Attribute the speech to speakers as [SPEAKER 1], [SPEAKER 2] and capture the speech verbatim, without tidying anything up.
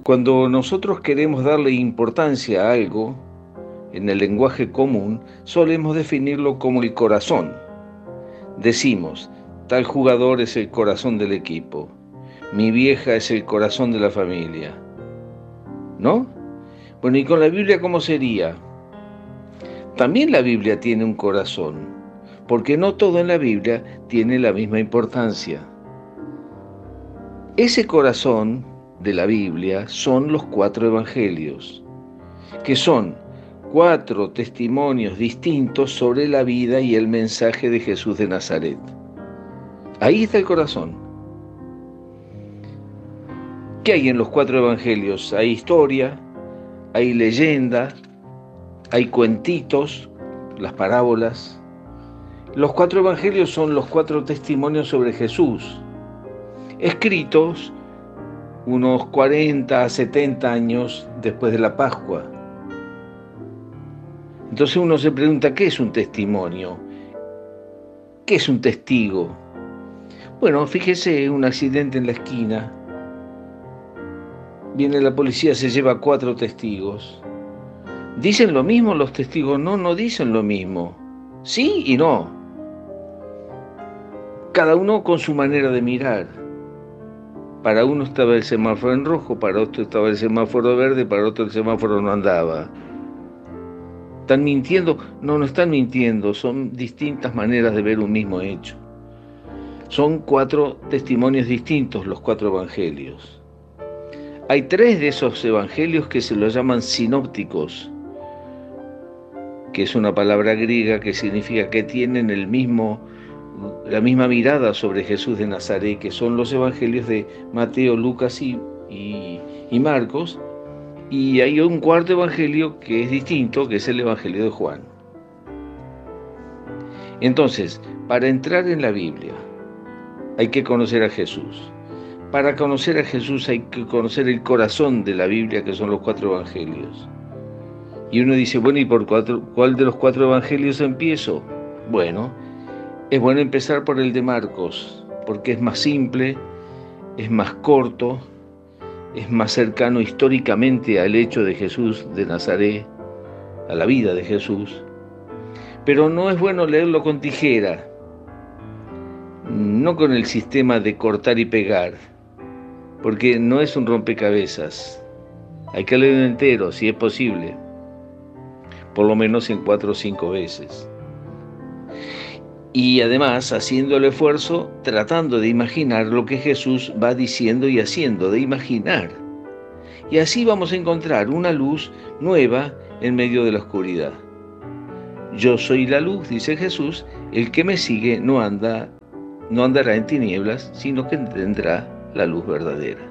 [SPEAKER 1] Cuando nosotros queremos darle importancia a algo, en el lenguaje común, solemos definirlo como el corazón. Decimos, tal jugador es el corazón del equipo, mi vieja es el corazón de la familia, ¿no? Bueno, ¿y con la Biblia cómo sería? También la Biblia tiene un corazón, porque no todo en la Biblia tiene la misma importancia. Ese corazón de la Biblia son los cuatro evangelios, que son cuatro testimonios distintos sobre la vida y el mensaje de Jesús de Nazaret. Ahí está el corazón. ¿Qué hay en los cuatro evangelios? Hay historia, hay leyenda, hay cuentitos, las parábolas. Los cuatro evangelios son los cuatro testimonios sobre Jesús, escritos unos cuarenta a setenta años después de la Pascua. Entonces uno se pregunta, ¿qué es un testimonio? ¿Qué es un testigo? Bueno, fíjese, un accidente en la esquina. Viene la policía, se lleva cuatro testigos. ¿Dicen lo mismo los testigos? No, no dicen lo mismo. Sí y no. Cada uno con su manera de mirar. Para uno estaba el semáforo en rojo, para otro estaba el semáforo verde, para otro el semáforo no andaba. ¿Están mintiendo? No, no están mintiendo, son distintas maneras de ver un mismo hecho. Son cuatro testimonios distintos los cuatro evangelios. Hay tres de esos evangelios que se los llaman sinópticos, que es una palabra griega que significa que tienen el mismo, la misma mirada sobre Jesús de Nazaret, que son los evangelios de Mateo, Lucas y, y, y Marcos. Y hay un cuarto evangelio que es distinto, que es el evangelio de Juan. Entonces, para entrar en la Biblia hay que conocer a Jesús. Para conocer a Jesús hay que conocer el corazón de la Biblia, que son los cuatro evangelios. Y uno dice, bueno, ¿y por cuatro, cuál de los cuatro evangelios empiezo? Bueno, es bueno empezar por el de Marcos, porque es más simple, es más corto, es más cercano históricamente al hecho de Jesús de Nazaret, a la vida de Jesús. Pero no es bueno leerlo con tijera, no con el sistema de cortar y pegar, porque no es un rompecabezas. Hay que leerlo entero, si es posible, por lo menos en cuatro o cinco veces. Y además haciendo el esfuerzo, tratando de imaginar lo que Jesús va diciendo y haciendo, de imaginar. Y así vamos a encontrar una luz nueva en medio de la oscuridad. Yo soy la luz, dice Jesús, el que me sigue no anda, no andará en tinieblas, sino que tendrá la luz verdadera.